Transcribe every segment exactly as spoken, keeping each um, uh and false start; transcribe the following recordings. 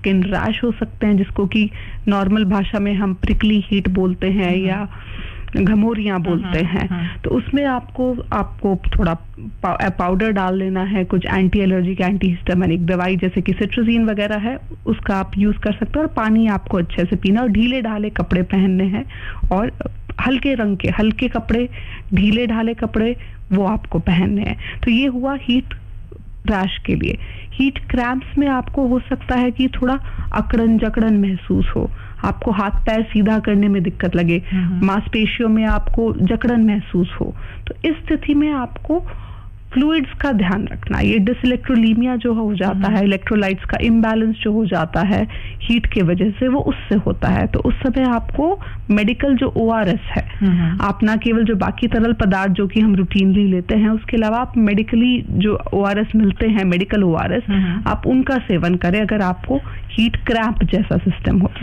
Skin rash हो सकते हैं, जिसको कि नॉर्मल भाषा में हम प्रिकली हीट बोलते हैं या घमोरियां बोलते हैं। तो उसमें आपको आपको थोड़ा पाउडर डाल लेना है, कुछ एंटी एलर्जिक एंटी हिस्टामिनिक दवाई जैसे कि सिट्रोजिन वगैरह है, उसका आप यूज कर सकते हो। और पानी आपको अच्छे से पीना और ढीले ढाले कपड़े पहनने हैं, और हल्के रंग के हल्के कपड़े, ढीले ढाले कपड़े वो आपको पहनने हैं। तो ये हुआ हीट रैश के लिए। हीट क्रैम्प्स में आपको हो सकता है कि थोड़ा अकड़न जकड़न महसूस हो, आपको हाथ पैर सीधा करने में दिक्कत लगे, मांसपेशियों में आपको जकड़न महसूस हो। तो इस स्थिति में आपको फ्लूइड्स का ध्यान रखना। ये डिसइलेक्ट्रोलीमिया जो हो जाता है, इलेक्ट्रोलाइट्स का इम्बैलेंस जो हो जाता है हीट के वजह से, वो उससे होता है। तो उस समय आपको मेडिकल जो ओआरएस है, आप ना केवल जो बाकी तरल पदार्थ जो कि हम रूटीनली लेते हैं, उसके अलावा आप मेडिकली जो ओआरएस मिलते हैं, मेडिकल ओआरएस, आप उनका सेवन करें अगर आपको हीट क्रैम्प जैसा सिस्टम हो।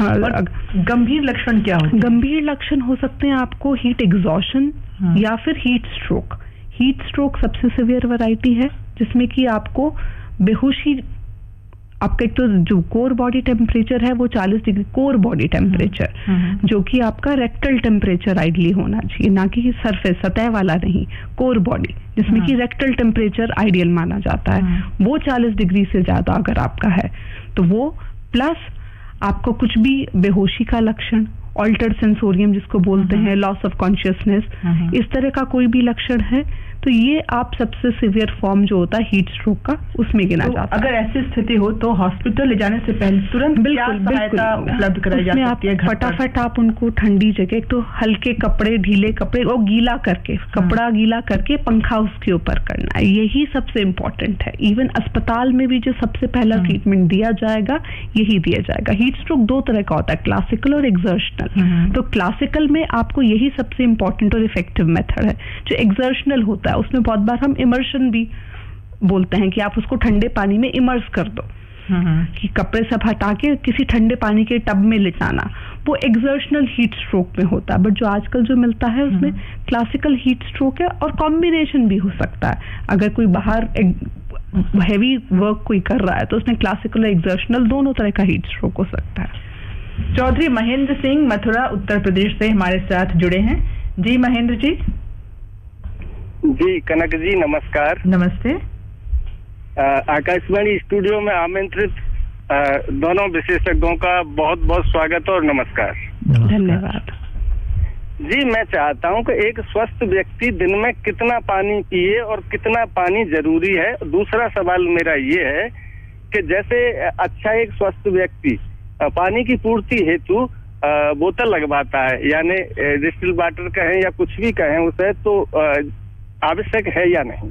गंभीर लक्षण क्या हो? गंभीर लक्षण हो सकते हैं आपको हीट एग्जॉशन या फिर हीट स्ट्रोक। हीट स्ट्रोक सबसे सीवियर वैरायटी है, जिसमें कि आपको बेहोशी, आपका एक तो जो कोर बॉडी टेम्परेचर है वो चालीस डिग्री कोर बॉडी टेम्परेचर, जो कि आपका रेक्टल टेम्परेचर आइडली होना चाहिए, ना कि सरफेस सतह वाला नहीं, कोर बॉडी जिसमें कि रेक्टल टेम्परेचर आइडियल माना जाता है, वो चालीस डिग्री से ज्यादा अगर आपका है तो वो, प्लस आपको कुछ भी बेहोशी का लक्षण, ऑल्टर्ड सेंसोरियम जिसको बोलते हैं, लॉस ऑफ कॉन्शियसनेस, इस तरह का कोई भी लक्षण है, तो ये आप सबसे सीवियर फॉर्म जो होता है हीट स्ट्रोक का, उसमें गिना तो जाता है। अगर ऐसी स्थिति हो तो हॉस्पिटल ले जाने से पहले तुरंत बिल्कुल सहायता उपलब्ध कराई जा सकती है? फटाफट आप उनको ठंडी जगह, एक तो हल्के कपड़े, ढीले कपड़े और गीला करके, कपड़ा गीला करके पंखा उसके ऊपर करना है, यही सबसे इम्पोर्टेंट है। इवन अस्पताल में भी जो सबसे पहला ट्रीटमेंट दिया जाएगा यही दिया जाएगा। हीट स्ट्रोक दो तरह का होता है, क्लासिकल और एक्सर्शनल। तो क्लासिकल में आपको यही सबसे इम्पोर्टेंट और इफेक्टिव मेथड है। जो एक्सर्शनल होता है उसमें बहुत बार हम इमर्शन भी बोलते हैं कि आप उसको ठंडे पानी में इमर्स कर दो, कि कपड़े सब हटा के किसी ठंडे पानी के टब में लिटाना, वो एक्सर्शनल हीट स्ट्रोक में होता है। बट जो आजकल जो मिलता है उसमें क्लासिकल हीट स्ट्रोक है, और कॉम्बिनेशन भी हो सकता है। अगर कोई बाहर हैवी वर्क कोई कर रहा है तो उसमें क्लासिकल और एक्सर्शनल दोनों तरह का हीट स्ट्रोक हो सकता है। चौधरी महेंद्र सिंह मथुरा उत्तर प्रदेश से हमारे साथ जुड़े हैं। जी महेंद्र जी। जी कनक जी नमस्कार। नमस्ते। आकाशवाणी स्टूडियो में आमंत्रित दोनों विशेषज्ञों का बहुत बहुत स्वागत और नमस्कार। धन्यवाद। जी मैं चाहता हूं कि एक स्वस्थ व्यक्ति दिन में कितना पानी पिए और कितना पानी जरूरी है। दूसरा सवाल मेरा ये है कि जैसे अच्छा एक स्वस्थ व्यक्ति पानी की पूर्ति हेतु बोतल लगवाता है, यानी डिस्टिल वाटर कहें या कुछ भी कहें उसे, तो आवश्यक है या नहीं?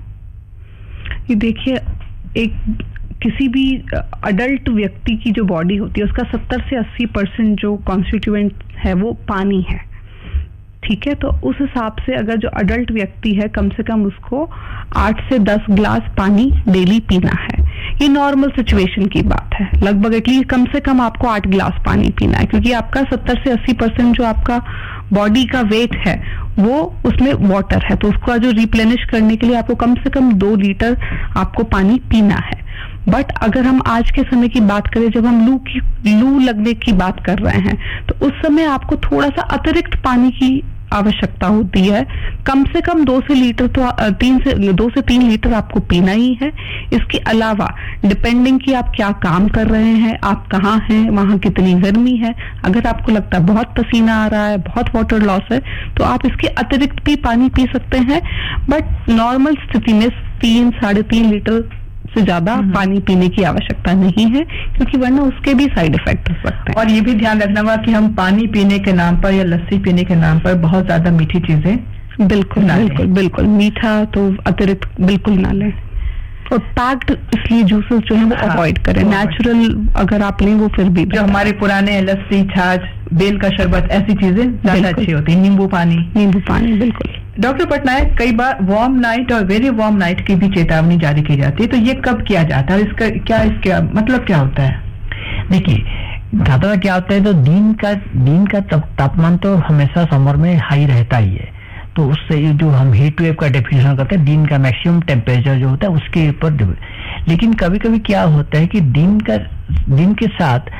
ये देखिए, एक किसी भी अडल्ट व्यक्ति की जो बॉडी होती है उसका सत्तर से अस्सी परसेंट जो कॉन्स्टिट्यूएंट है वो पानी है, ठीक है। तो उस हिसाब से अगर जो अडल्ट व्यक्ति है कम से कम उसको आठ से दस ग्लास पानी डेली पीना है। ये नॉर्मल सिचुएशन की बात है, लगभग एटलीस्ट कम से कम आपको आठ ग्लास पानी पीना है, क्योंकि आपका सत्तर से अस्सी परसेंट जो आपका बॉडी का वेट है वो उसमें वाटर है, तो उसको जो रिप्लेनिश करने के लिए आपको कम से कम दो लीटर आपको पानी पीना है। बट अगर हम आज के समय की बात करें, जब हम लू की लू लगने की बात कर रहे हैं, तो उस समय आपको थोड़ा सा अतिरिक्त पानी की आवश्यकता होती है। कम से कम दो से लीटर तो तीन से दो से तीन लीटर आपको पीना ही है। इसके अलावा डिपेंडिंग कि आप क्या काम कर रहे हैं, आप कहाँ हैं, वहाँ कितनी गर्मी है, अगर आपको लगता है बहुत पसीना आ रहा है, बहुत वाटर लॉस है, तो आप इसके अतिरिक्त भी पानी पी सकते हैं। बट नॉर्मल स्थिति में तीन साढ़े तीन लीटर से ज्यादा पानी पीने की आवश्यकता नहीं है, क्योंकि वरना उसके भी साइड इफेक्ट हो सकते हैं। और ये भी ध्यान रखना होगा कि हम पानी पीने के नाम पर या लस्सी पीने के नाम पर बहुत ज्यादा मीठी चीजें बिल्कुल बिल्कुल बिल्कुल मीठा तो अतिरिक्त बिल्कुल ना लें, और पैक्ड इसलिए जूसेस जो है वो अवॉइड हाँ, करें। नेचुरल अगर आप लें वो फिर भी जो हमारे पुराने लस्सी, छाछ, बेल का शरबत, ऐसी चीजें ज्यादा अच्छी होती है। नींबू पानी नींबू पानी बिल्कुल। डॉक्टर पटनायक, कई बार वार्म नाइट और वेरी वार्म नाइट की भी चेतावनी जारी की जाती है, तो ये कब किया जाता है? इसका क्या इसका मतलब क्या होता है? देखिए ज्यादा क्या होता है, तो दिन का दिन का तापमान तो हमेशा समर में हाई रहता ही है, तो उससे जो हम हीट वेव का डेफिनेशन करते हैं, दिन का मैक्सिमम टेम्परेचर जो होता है उसके ऊपर। लेकिन कभी कभी क्या होता है कि दिन का दिन के साथ